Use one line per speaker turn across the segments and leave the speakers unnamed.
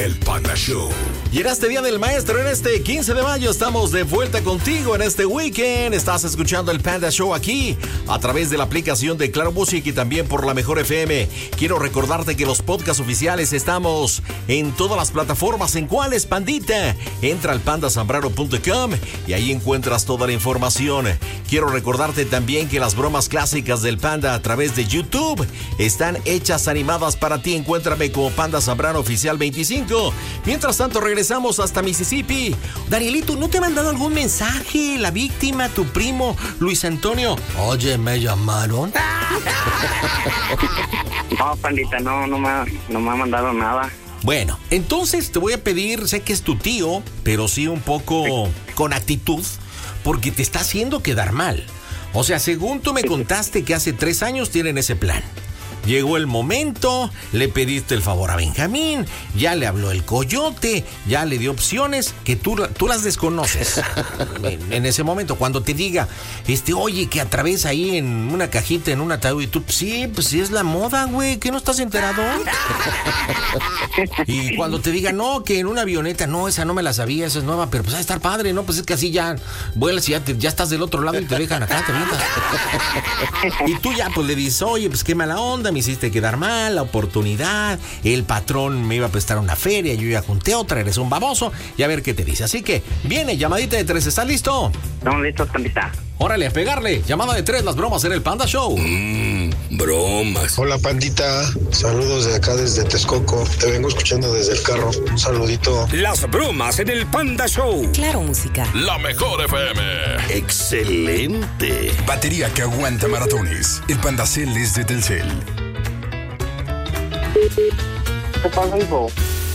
El Panda Show.
Y en este Día del Maestro, en este 15 de mayo, estamos de vuelta contigo en este weekend. Estás escuchando el Panda Show aquí, a través de la aplicación de Claro Music y también por la Mejor FM. Quiero recordarte que los podcasts oficiales estamos en todas las plataformas. ¿En cuáles, pandita? Entra al pandasambrano.com y ahí encuentras toda la información. Quiero recordarte también que las bromas clásicas del Panda a través de YouTube están hechas animadas para ti. Encuéntrame como Panda Zambrano Oficial 25. Mientras tanto, regresamos hasta Mississippi. Danielito, ¿no te ha mandado algún mensaje la víctima, tu primo, Luis Antonio? Oye, ¿me llamaron?
No, pandita, no me ha mandado nada.
Bueno, entonces te voy a pedir, sé que es tu tío, pero sí un poco con actitud, porque te está haciendo quedar mal. O sea, según tú me contaste que hace 3 años tienen ese plan. Llegó el momento, le pediste el favor a Benjamín, ya le habló el coyote, ya le dio opciones que tú las desconoces. En ese momento, cuando te diga, oye, que atraviesa ahí en una cajita, en un ataúd, y tú, sí, pues sí es la moda, güey, ¿qué no estás enterado? Y cuando te diga, no, que en una avioneta, no, esa no me la sabía, esa es nueva, pero pues va a estar padre, ¿no? Pues es que así ya vuelas y ya estás del otro lado y te dejan acá, te vienes. Y tú ya, pues le dices, oye, pues qué mala onda, me hiciste quedar mal, la oportunidad, el patrón me iba a prestar una feria, yo ya junté otra, eres un baboso, y a ver qué te dice. Así que, viene, llamadita de 3, ¿estás listo?
Estamos listos, pandita.
Órale, a pegarle, llamada de 3, las bromas en el Panda Show.
Bromas.
Hola, pandita, saludos de acá desde Texcoco, te vengo escuchando desde el carro, un saludito.
Las bromas en el Panda Show.
Claro Música.
La Mejor FM. Excelente.
Batería que aguanta maratones. El Panda Cell es de Telcel.
¿Qué pasa, hijo?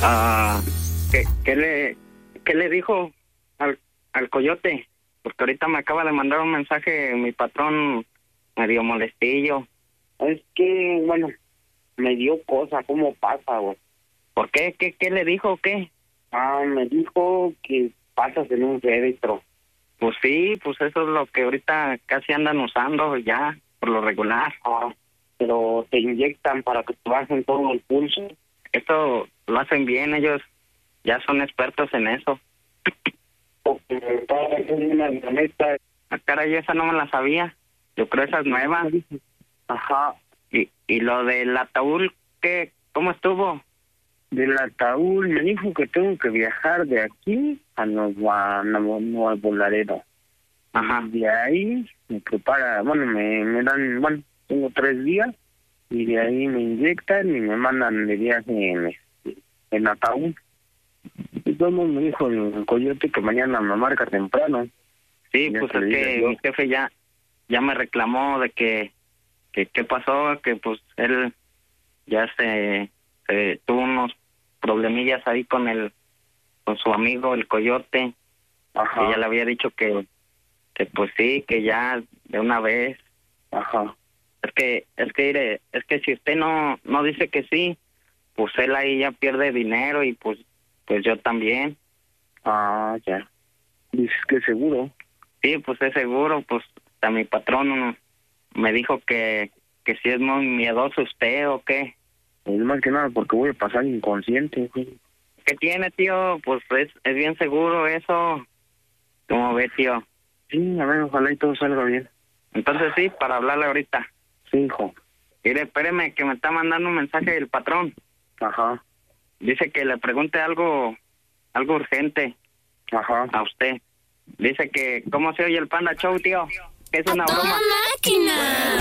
¿Qué le dijo al coyote? Porque ahorita me acaba de mandar un mensaje mi patrón medio molestillo.
Es que, bueno, me dio cosa, ¿cómo pasa, güey?
¿Por qué? ¿Qué le dijo o qué?
Me dijo que pasas en un féretro.
Pues sí, pues eso es lo que ahorita casi andan usando ya, por lo regular.
Pero te inyectan para que te bajen todo el pulso.
Esto lo hacen bien, ellos ya son expertos en eso.
Porque es una avioneta.
Caray, esa no me la sabía. Yo creo esa es nueva.
Ajá.
¿Y lo del ataúd, qué? ¿Cómo estuvo?
Del ataúd me dijo que tengo que viajar de aquí a Nuevo Laredo.
Ajá.
Y de ahí me prepara, me dan, tengo 3 días y de ahí me inyectan y me mandan de viaje en ataúd. Y todo me dijo el coyote que mañana me marca temprano.
Sí, ya pues es que mi jefe ya me reclamó de que qué pasó, que pues él ya se tuvo unos problemillas ahí con su amigo el coyote.
Ajá.
Que ya le había dicho que pues sí, que ya de una vez.
Ajá.
Es que si usted no dice que sí, pues él ahí ya pierde dinero y pues yo también.
Ya. Dices que seguro.
Sí, pues es seguro, pues hasta mi patrón me dijo que si es muy miedoso usted o qué.
Es más que nada porque voy a pasar inconsciente.
¿Qué tiene, tío? Pues es bien seguro eso. ¿Cómo ve, tío?
Sí, a ver, ojalá y todo salga bien.
Entonces sí, para hablarle ahorita.
Sí, hijo.
Mire, espéreme que me está mandando un mensaje del patrón.
Ajá.
Dice que le pregunte algo urgente.
Ajá.
A usted. Dice que ¿cómo se oye el Panda Show, tío? Es una broma.
¡Máquina!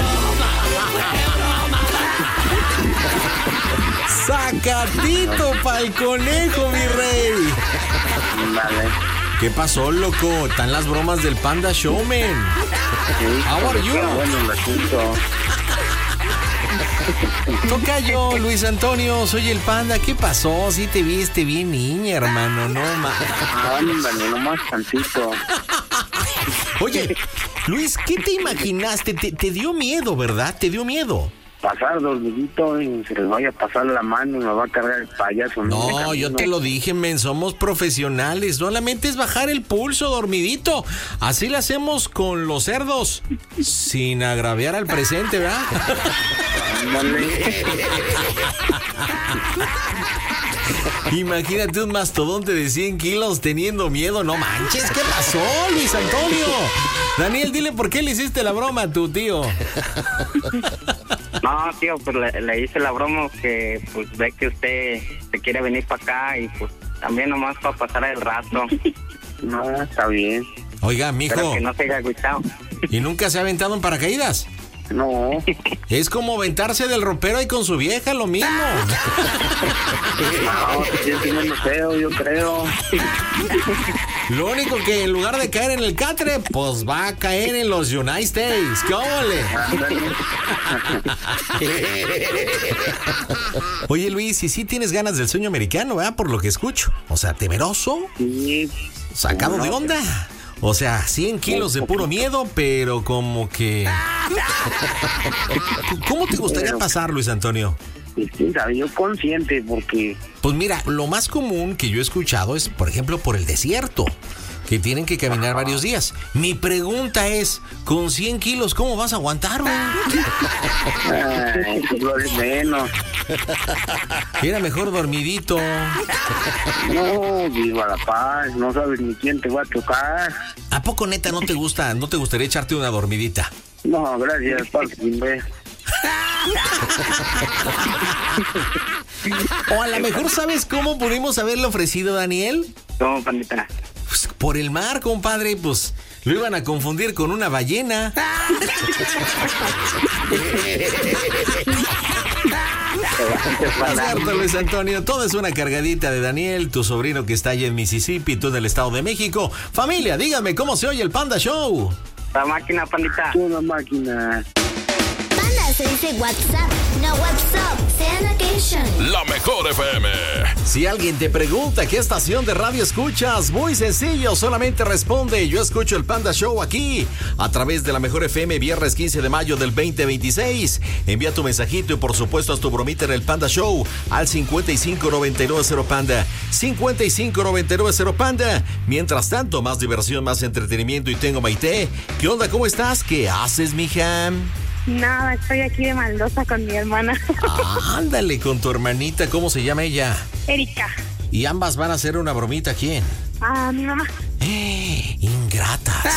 ¡Sacatito pa'l conejo, mi rey!
Vale.
¿Qué pasó, loco? Están las bromas del Panda Show, man. How are you?
Bueno, el asunto.
Tocayo, Luis Antonio, soy el Panda. ¿Qué pasó? Sí te viste bien niña, hermano, no más.
Ándale, nomás tantito.
Oye, Luis, ¿qué te imaginaste? Te dio miedo, ¿verdad? ¿Te dio miedo?
Pasar dormidito y se les vaya a pasar la mano y me va a cargar el payaso.
No, yo te lo dije, men, somos profesionales. Solamente es bajar el pulso dormidito. Así lo hacemos con los cerdos, sin agraviar al presente, ¿verdad? Imagínate un mastodonte de 100 kilos teniendo miedo. No manches, ¿qué pasó, Luis Antonio? Daniel, dile por qué le hiciste la broma a tu tío.
No, tío, pues le hice la broma que pues ve que usted se quiere venir para acá y pues también nomás para pasar el rato.
No, está bien.
Oiga, mijo.
Pero que no se haya agüitado.
¿Y nunca se ha aventado en paracaídas?
No.
Es como aventarse del ropero ahí con su vieja, lo mismo.
No, se siente menos feo, yo creo.
Lo único que en lugar de caer en el catre, pues va a caer en los United States. ¿Qué óvole? Oye, Luis, y sí tienes ganas del sueño americano, ¿verdad? Por lo que escucho. O sea, temeroso.
Sí.
Sacado de onda. O sea, 100 kilos de puro miedo, pero como que... ¿Cómo te gustaría pasar, Luis Antonio?
Sí, yo consciente porque...
Pues mira, lo más común que yo he escuchado es, por ejemplo, por el desierto, que tienen que caminar varios días. Mi pregunta es, con 100 kilos, ¿cómo vas a aguantar, güey?
Ay, lo es menos.
Era mejor dormidito.
No, viva la paz, no sabes ni quién te va a tocar.
¿A poco neta no te gustaría echarte una dormidita?
No, gracias, Parking B.
O a lo mejor, ¿sabes cómo pudimos haberle ofrecido, Daniel?
¿Cómo, pandita?
Pues por el mar, compadre, pues lo iban a confundir con una ballena. Es cierto, Luis Antonio, todo es una cargadita de Daniel, tu sobrino que está allá en Mississippi, tú en el Estado de México. Familia, díganme cómo se oye el Panda Show.
La máquina, pandita.
Una máquina.
Panda se dice WhatsApp, no WhatsApp. Sea location.
La mejor FM.
Si alguien te pregunta qué estación de radio escuchas, muy sencillo, solamente responde: yo escucho el Panda Show aquí, a través de la mejor FM, viernes 15 de mayo del 2026. Envía tu mensajito y por supuesto haz tu bromita en el Panda Show al 55990 Panda, 55990 Panda. Mientras tanto, más diversión, más entretenimiento y tengo Maite. ¿Qué onda? ¿Cómo estás? ¿Qué haces, mija?
Nada, estoy aquí de maldosa con mi hermana.
Ándale, con tu hermanita, ¿cómo se llama ella?
Erika.
Y ambas van a hacer una bromita, ¿a quién?
A mi mamá.
Ingratas.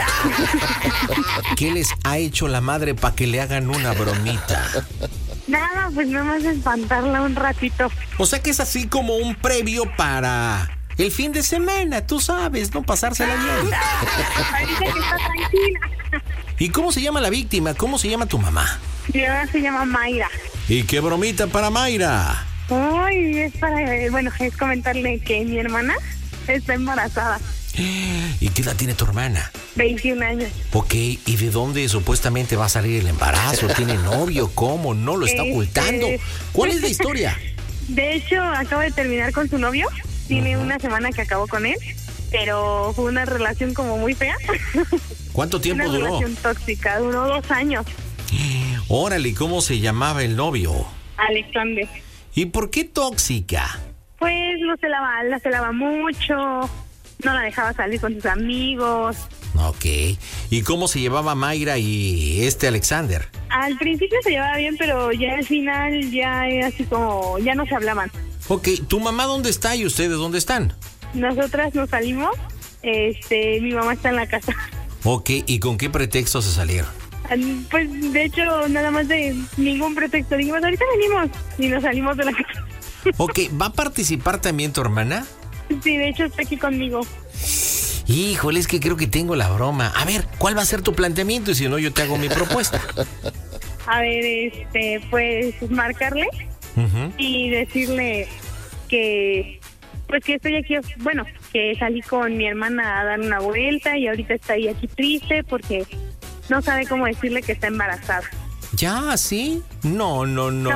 ¿Qué les ha hecho la madre para que le hagan una bromita?
Nada, pues nada más espantarla un ratito.
O sea que es así como un previo para el fin de semana, tú sabes, no pasársela bien.
Ahorita que está tranquila.
¿Y cómo se llama la víctima? ¿Cómo se llama tu mamá?
Mi mamá se llama Mayra.
¿Y qué bromita para Mayra?
Ay, es comentarle que mi hermana está embarazada.
¿Y qué edad tiene tu hermana?
21 años.
Ok, ¿y de dónde supuestamente va a salir el embarazo? ¿Tiene novio? ¿Cómo? ¿No lo está ocultando? ¿Cuál es la historia?
De hecho, acaba de terminar con su novio. Tiene una semana que acabó con él, pero fue una relación como muy fea.
¿Cuánto tiempo duró?
Una relación tóxica, duró 2 años.
Órale, ¿cómo se llamaba el novio?
Alexander.
¿Y por qué tóxica?
Pues la celaba mucho, no la dejaba salir con sus amigos.
Ok. ¿Y cómo se llevaba Mayra y Alexander?
Al principio se llevaba bien, pero ya al final ya era así como, ya no se hablaban.
Ok, ¿tu mamá dónde está y ustedes dónde están?
Nosotras nos salimos, mi mamá está en la casa.
Ok, ¿y con qué pretexto se salieron?
Pues de hecho, nada más de ningún pretexto. Dijimos, ahorita venimos y nos salimos de la casa.
Ok, ¿va a participar también tu hermana?
Sí, de hecho está aquí conmigo.
Híjole, es que creo que tengo la broma. A ver, ¿cuál va a ser tu planteamiento? Y si no, yo te hago mi propuesta.
A ver, pues marcarle y decirle que pues que estoy aquí, bueno, que salí con mi hermana a dar una vuelta y ahorita está ahí aquí triste porque no sabe cómo decirle que está embarazada.
¿Ya? ¿Sí? No,
obvio, no,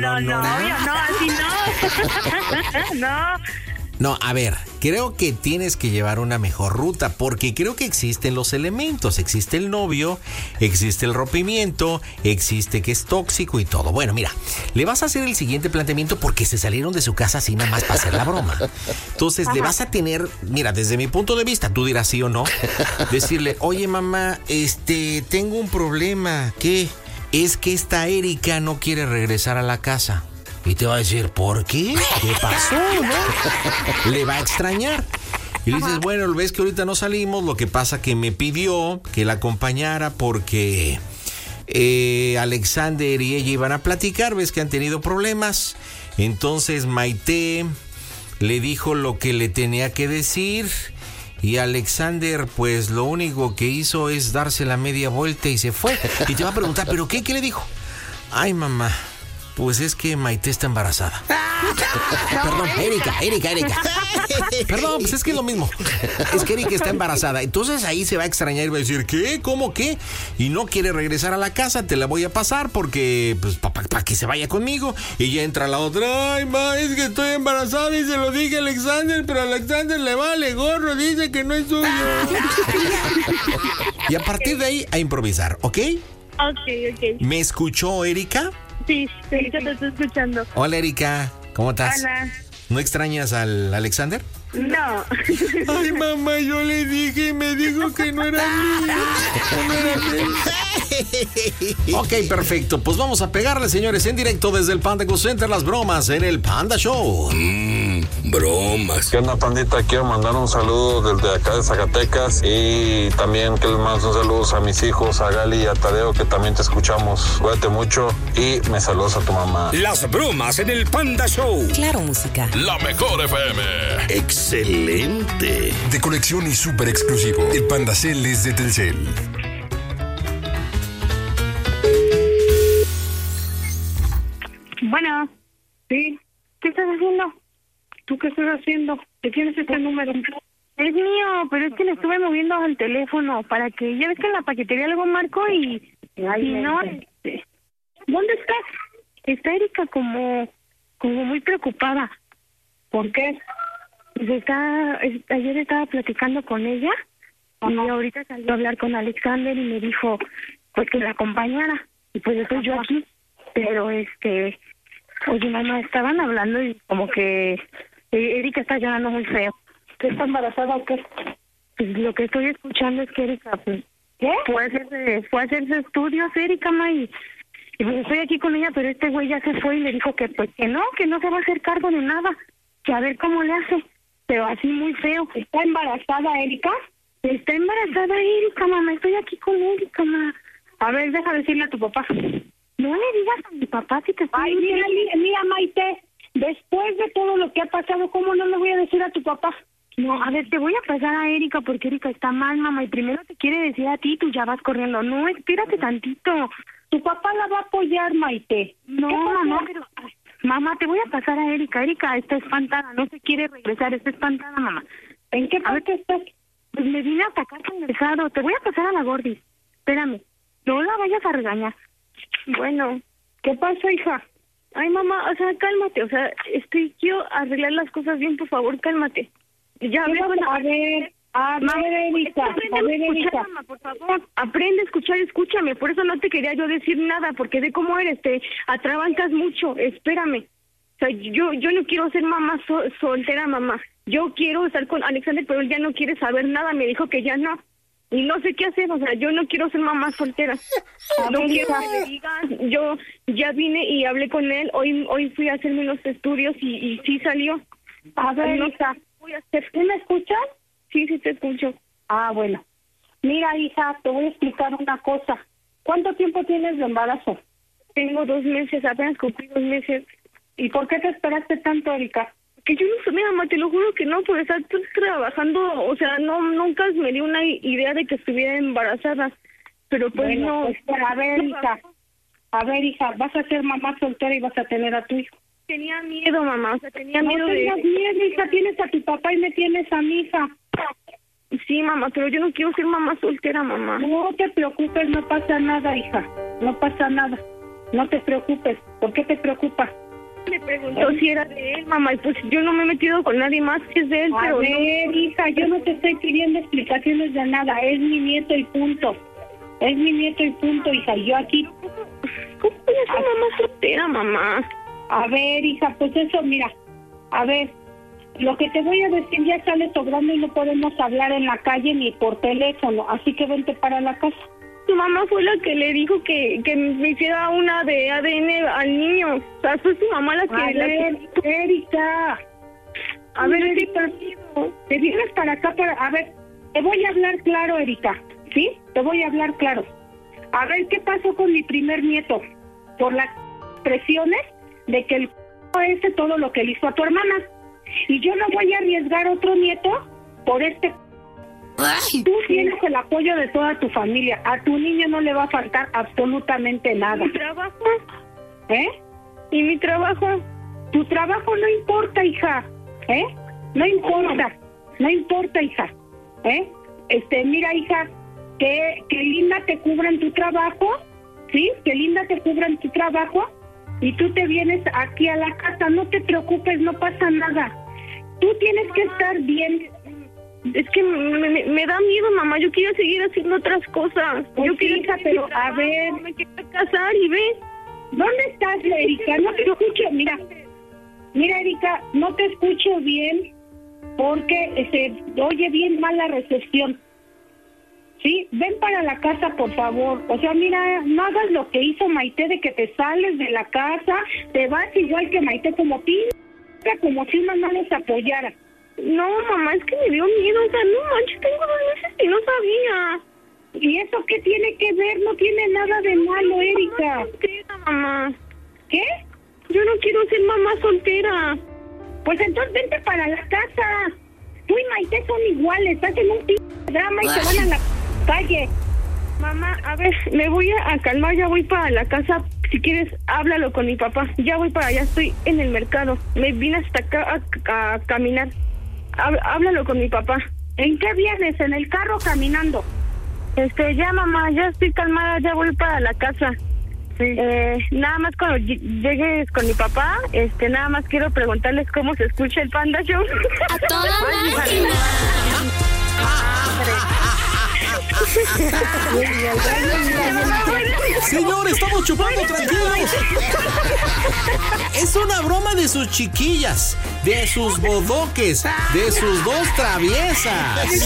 así no.
No, a ver, creo que tienes que llevar una mejor ruta porque creo que existen los elementos. Existe el novio, existe el rompimiento, existe que es tóxico y todo. Bueno, mira, le vas a hacer el siguiente planteamiento porque se salieron de su casa así nada más para hacer la broma. Entonces le vas a tener, mira, desde mi punto de vista, tú dirás sí o no, decirle, oye mamá, tengo un problema. ¿Qué? Es que esta Erika no quiere regresar a la casa. Y te va a decir, ¿por qué? ¿Qué pasó, no? Le va a extrañar. Y le dices, bueno, ves que ahorita no salimos, lo que pasa que me pidió que la acompañara porque Alexander y ella iban a platicar, ves que han tenido problemas. Entonces Maite le dijo lo que le tenía que decir y Alexander pues lo único que hizo es darse la media vuelta y se fue. Y te va a preguntar, ¿pero qué? ¿Qué le dijo? Ay, mamá, pues es que Maite está embarazada. Perdón, Erika. Perdón, pues es que es lo mismo. Es que Erika está embarazada. Entonces ahí se va a extrañar y va a decir, ¿qué? ¿Cómo qué? Y no quiere regresar a la casa, te la voy a pasar porque, pues, para que se vaya conmigo. Y ya entra la otra, ay, ma, es que estoy embarazada y se lo dije a Alexander, pero a Alexander le vale gorro, dice que no es suyo. Y a partir de ahí, a improvisar, ¿ok?
Ok.
¿Me escuchó, Erika?
Sí, te estoy escuchando.
Hola, Erika, ¿cómo estás?
Hola.
¿No extrañas al Alexander?
No.
Ay, mamá, yo le dije y me dijo que no era mío. Ok, perfecto. Pues vamos a pegarle, señores, en directo desde el Panda Cool Center, las bromas en el Panda Show.
Bromas.
¿Qué onda, pandita? Quiero mandar un saludo desde acá de Zacatecas y también que les mando un saludo a mis hijos, a Gali y a Tadeo, que también te escuchamos. Cuídate mucho y me saludas a tu mamá.
Las bromas en el Panda Show.
Claro, música.
La mejor FM. Excelente.
De colección y súper exclusivo. El Pandacel es de Telcel.
Bueno. Sí. ¿Qué estás haciendo? ¿Tú qué estás haciendo? ¿De quién es este número? Es mío, pero es que le estuve moviendo al teléfono para que... Ya ves que en la paquetería luego marco y no... ¿Dónde estás? Está Erika como muy preocupada. ¿Por qué? Pues ayer estaba platicando con ella y ahorita salió a hablar con Alexander y me dijo pues que la acompañara. Y pues estoy yo aquí. Pero oye, mamá, estaban hablando y como que Erika está llorando muy feo. ¿Qué, está embarazada o qué? Pues lo que estoy escuchando es que Erika, pues, ¿qué? Fue a hacerse estudios, Erika, ma, y pues estoy aquí con ella, pero este güey ya se fue y le dijo que pues que no se va a hacer cargo de nada, que a ver cómo le hace, pero así muy feo. ¿Está embarazada, Erika? Está embarazada, Erika, mamá, estoy aquí con Erika, ma. A ver, deja decirle a tu papá. No le digas a mi papá si te estoy... Ay, mira, Maite, después de todo lo que ha pasado, ¿cómo no le voy a decir a tu papá? No, a ver, te voy a pasar a Erika porque Erika está mal, mamá, y primero te quiere decir a ti, tú ya vas corriendo. No, espérate tantito. Tu papá la va a apoyar, Maite. No, mamá, pero... Mamá, te voy a pasar a Erika. Erika está espantada, no se quiere regresar, está espantada, mamá. ¿En qué parte estás? Pues me vine a atacar con el pesado. Te voy a pasar a la Gordis. Espérame, no la vayas a regañar. Bueno, ¿qué pasó, hija? Ay, mamá, o sea, cálmate, o sea, quiero arreglar las cosas bien, por favor, cálmate. Ya, a ver, Erika, mamá, por favor, aprende a escuchar, escúchame, por eso no te quería yo decir nada, porque de cómo eres, te atrabancas mucho, espérame. O sea, yo no quiero ser mamá soltera, mamá. Yo quiero estar con Alexander, pero él ya no quiere saber nada, me dijo que ya no. Y no sé qué hacer, o sea, yo no quiero ser mamá soltera. No quiero que me digan, yo ya vine y hablé con él, hoy fui a hacerme unos estudios y sí salió. A ver, no, hija, voy a hacer. ¿Tú me escuchas? Sí, te escucho. Ah, bueno. Mira, hija, te voy a explicar una cosa. ¿Cuánto tiempo tienes de embarazo? Tengo 2 meses, apenas cumplí 2 meses. ¿Y por qué te esperaste tanto, Erika? Que yo no sé, mi mamá, te lo juro que no, por estar trabajando, o sea, nunca me dio una idea de que estuviera embarazada, pero pues bueno, no. Pues, a ver, hija, vas a ser mamá soltera y vas a tener a tu hijo. Tenía miedo, mamá, o sea, tenía miedo de... No tengas miedo, hija, tienes a tu papá y me tienes a mi hija. Sí, mamá, pero yo no quiero ser mamá soltera, mamá. No te preocupes, no pasa nada, hija, no pasa nada, no te preocupes. ¿Por qué te preocupas? Me preguntó si era de él, mamá, y pues yo no me he metido con nadie más que es de él, pero... A ver, hija, yo no te estoy pidiendo explicaciones de nada, es mi nieto y punto. Es mi nieto y punto, hija, yo aquí... ¿Cómo voy a ser mamá soltera, mamá? A ver, hija, pues eso, mira, a ver, lo que te voy a decir ya sale sobrando y no podemos hablar en la calle ni por teléfono, así que vente para la casa. Su mamá fue la que le dijo que me hiciera una de ADN al niño. O sea, fue su mamá la que...
A ver, Erika. A ver, Erika, te vienes para acá para... A ver, te voy a hablar claro, Erika, ¿sí? Te voy a hablar claro. A ver, ¿qué pasó con mi primer nieto? Por las presiones de que el ese todo lo que le hizo a tu hermana. Y yo no voy a arriesgar otro nieto por este... Ay. Tú tienes el apoyo de toda tu familia. A tu niño no le va a faltar absolutamente nada.
¿Mi trabajo?
¿Y mi trabajo? Tu trabajo no importa, hija. No importa, hija. Mira, hija, que linda te cubran tu trabajo, ¿sí? Que linda te cubran tu trabajo y tú te vienes aquí a la casa. No te preocupes, no pasa nada. Tú tienes que estar bien.
Es que me da miedo, mamá. Yo quiero seguir haciendo otras cosas.
Pues
yo quiero,
hija, pero a ver,
me quiero casar y ve.
¿Dónde estás, Erika? No te escucho. Mira, Erika, no te escucho bien porque se oye bien mal la recepción. Sí, ven para la casa, por favor. O sea, mira, no hagas lo que hizo Maite de que te sales de la casa, te vas igual que Maite, como si uno no les apoyara.
No, mamá, es que me dio miedo. O sea, no manches, tengo 2 meses y no sabía.
¿Y eso qué tiene que ver? No tiene nada de malo, Erika.
Soltera, mamá.
¿Qué?
Yo no quiero ser mamá soltera.
Pues entonces vente para la casa. Tú y Maite son iguales, hacen un drama y se van a la calle.
Mamá, a ver, me voy a calmar, ya voy para la casa. Si quieres, háblalo con mi papá. Ya voy para allá, estoy en el mercado. Me vine hasta acá a caminar. Háblalo con mi papá.
¿En qué vienes? ¿En el carro caminando?
Ya, mamá, ya estoy calmada, ya voy para la casa. Sí. Nada más cuando llegues con mi papá, nada más quiero preguntarles cómo se escucha el Panda Show.
¡A toda máquina!
Señor, estamos chupando tranquilos. Es una broma de sus chiquillas, de sus bodoques, de sus 2 traviesas.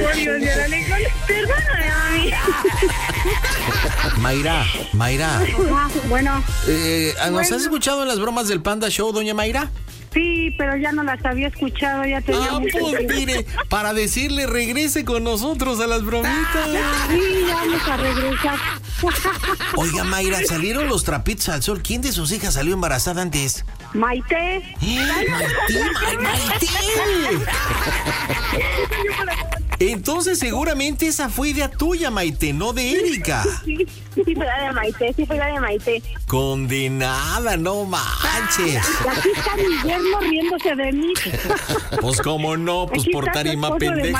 Mayra.
Bueno.
¿Nos has escuchado en las bromas del Panda Show, doña Mayra?
Sí, pero ya no las había escuchado, ya tenía mucho
pues
tiempo.
Mire, para decirle regrese con nosotros a las bromitas.
Sí, vamos a regresar.
Oiga, Mayra, salieron los trapitos al sol. ¿Quién de sus hijas salió embarazada antes?
Maite.
Maite. Entonces seguramente esa fue idea tuya, Maite, no de Erika.
Sí, fue la de Maite.
Condenada, no manches.
Y aquí está mi yerno riéndose de mí.
Pues cómo no, pues
aquí
por tarima pendejo.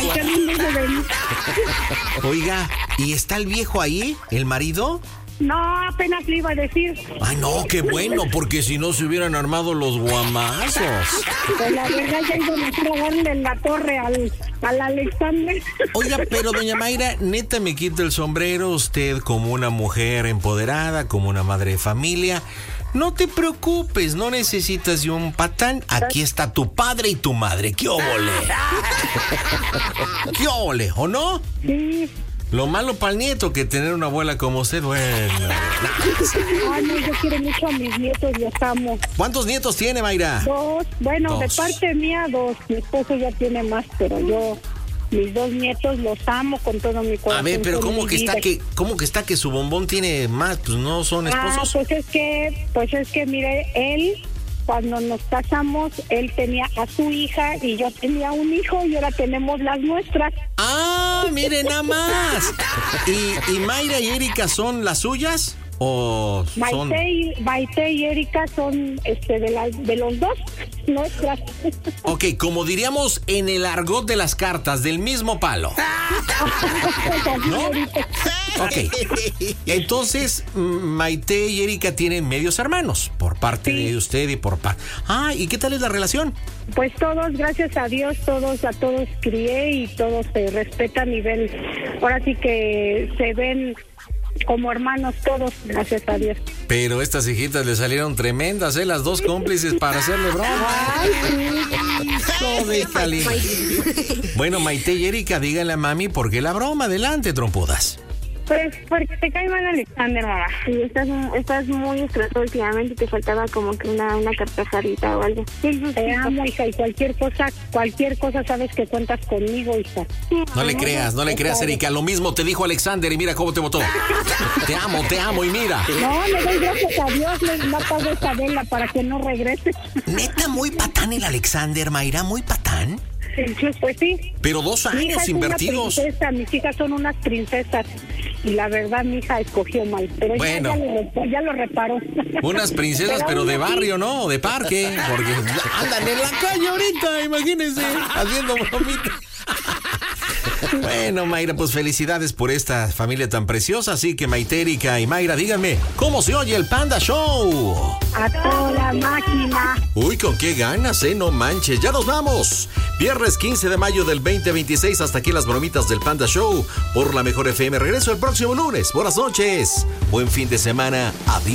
Oiga, ¿y está el viejo ahí, el marido?
No, apenas le iba a decir.
Ay, no, qué bueno, porque si no se hubieran armado los guamazos.
Pues la verdad ya íbamos a darle en la torre al Alexander.
Oiga, pero doña Mayra, neta me quita el sombrero, usted como una mujer empoderada, como una madre de familia. No te preocupes, no necesitas de un patán. Aquí está tu padre y tu madre. ¡Qué óvole! ¡Qué óvole! ¿O no?
Sí.
Lo malo para el nieto que tener una abuela como usted, bueno.
Ay, no, yo quiero mucho a mis nietos, los amo.
¿Cuántos nietos tiene, Mayra?
2. Bueno, 2. De parte mía, 2. Mi esposo ya tiene más, pero yo, mis 2 nietos los amo con todo mi corazón.
A ver, pero ¿cómo que está que su bombón tiene más? Pues no son esposos.
Pues es que, mire, él, cuando nos casamos, él tenía a su hija y yo tenía un hijo y ahora tenemos las nuestras.
¡Ah, mire nada más! ¿Y Mayra y Erika son las suyas? ¿O son...?
Maite y Erika son de los 2 nuestras.
Ok, como diríamos en el argot de las cartas, del mismo palo. ¿No? Ok. Entonces, Maite y Erika tienen medios hermanos, por parte de usted y por parte... Ah, ¿y qué tal es la relación?
Pues todos, gracias a Dios, a todos crié y todos se respetan y ven, ahora sí que se ven como hermanos todos, gracias a Dios.
Pero estas hijitas le salieron tremendas, las 2 cómplices para hacerle broma.
Ay, sí.
Bueno, Maite y Erika, díganle a mami por qué la broma. Adelante, trompudas.
Pues porque te cae mal Alexander, mamá.
Sí, estás muy estresado últimamente y te faltaba como que una carcajadita o algo.
Te amo, hija, y cualquier cosa sabes que cuentas conmigo, hija.
No le creas, Erika. Lo mismo te dijo Alexander y mira cómo te votó. Te amo y mira.
No, le doy gracias a Dios, le apago esa vela para que no regrese.
¿Neta muy patán el Alexander, Mayra? ¿Muy patán?
Pues sí.
Pero 2 años invertidos.
Mis hijas son unas princesas. Y la verdad, mi hija escogió mal. Pero
bueno,
ya lo reparó.
Unas princesas, pero de barrio, ¿no? De parque. Porque andan en la calle ahorita, imagínense, haciendo bromitas. Bueno, Mayra, pues felicidades por esta familia tan preciosa. Así que Maite, Erika y Mayra, díganme, ¿cómo se oye el Panda Show?
A toda máquina.
Uy, con qué ganas, no manches. Ya nos vamos. Viernes 15 de mayo del 2026. Hasta aquí las bromitas del Panda Show por la Mejor FM. Regreso el próximo lunes. Buenas noches. Buen fin de semana. Adiós.